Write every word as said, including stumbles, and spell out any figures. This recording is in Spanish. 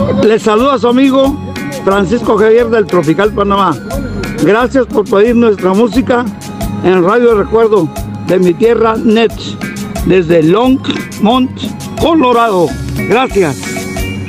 Les saluda su amigo Francisco Javier del Tropical Panamá. Gracias por pedir nuestra música en Radio Recuerdo de mi tierra Net, desde Longmont, Colorado. Gracias.